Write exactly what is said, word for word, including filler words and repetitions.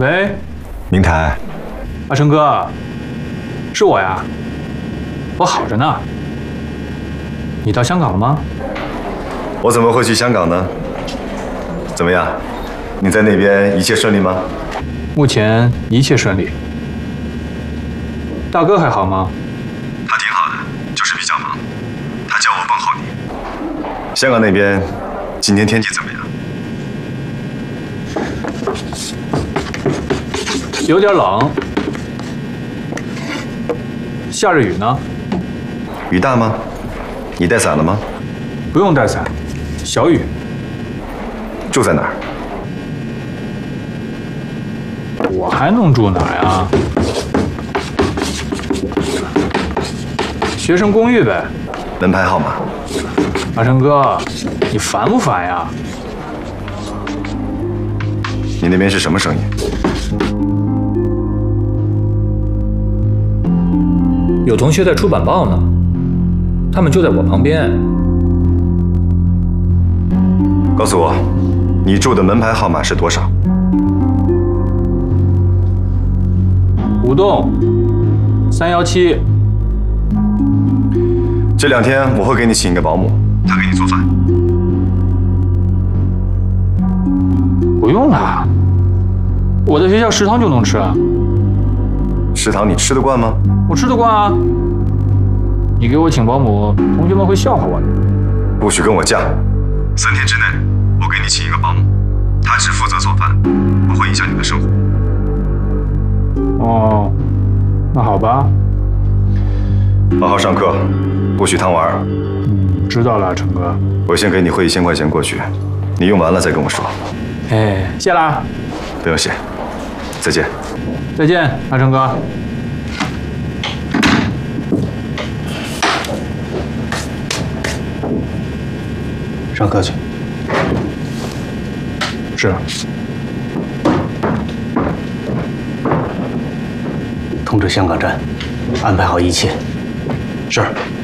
喂， 明台， 阿成哥，是我呀，我好着呢。你到香港了吗？ 我怎么会去香港呢？怎么样，你在那边一切顺利吗？ 目前一切顺利。大哥还好吗？ 他挺好的，就是比较忙。他叫我问候你。香港那边今天天气怎么样？ 有点冷。下着雨呢。 雨大吗？你带伞了吗？ 不用带伞，小雨。 住在哪儿？ 我还能住哪儿呀？学生公寓呗。 门牌号码？ 阿成哥，你烦不烦呀？ 你那边是什么声音？ 有同学在出版报呢，他们就在我旁边。 告诉我，你住的门牌号码是多少？ 五栋三幺七。 这两天我会给你请一个保姆，她给你做饭。 不用了，我在学校食堂就能吃。 食堂你吃得惯吗？ 我吃得惯啊。你给我请保姆，同学们会笑话我的。 不许跟我犟。三天之内，我给你请一个保姆，她只负责做饭，不会影响你的生活。 哦，那好吧。 好好上课，不许贪玩。 嗯，知道了，成哥。 我先给你汇一千块钱过去，你用完了再跟我说。 哎，谢啦。 不用谢，再见。 再见，阿成哥。 上课去。 是。 通知香港站，安排好一切。 是。